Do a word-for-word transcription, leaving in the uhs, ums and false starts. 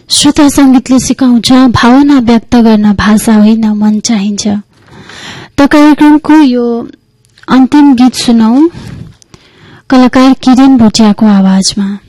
श्रोता संगीतले सिकाउँछ भावना व्यक्त गर्न भाषा होइन मन चाहिन्छ। त कार्यक्रमको यो अन्तिम गीत सुनौ कलाकार किरण भुटियाको आवाजमा।